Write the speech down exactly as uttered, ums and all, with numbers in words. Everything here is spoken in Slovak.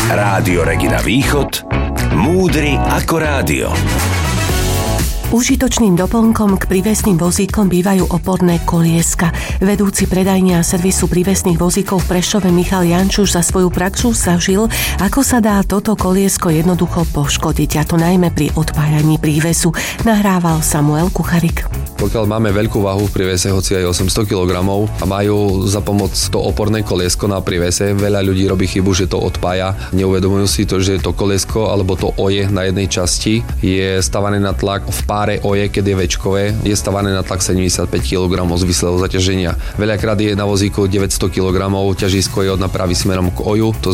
Rádio Regina Východ. Múdry ako rádio. Užitočným doplnkom k prívesným vozíkom bývajú oporné kolieska. Vedúci predajne a servisu prívesných vozíkov v Prešove Michal Jančuš za svoju praxu zažil, ako sa dá toto koliesko jednoducho poškodiť, a to najmä pri odpájaní prívesu. Nahrával Samuel Kucharik. Pokiaľ máme veľkú váhu v prívese, hoci aj osemsto kilogramov, a majú za pomoc to oporné koliesko na prívese, veľa ľudí robí chybu, že to odpája. Neuvedomujú si to, že to koliesko alebo to oje na jednej časti je stavané na tlak v páre oje, keď je väčkové, je stavané na tlak sedemdesiatpäť kilogramov zvislého zaťaženia. Veľakrát je na vozíku deväťsto kilogramov, ťažisko je od napravy smerom k oju, to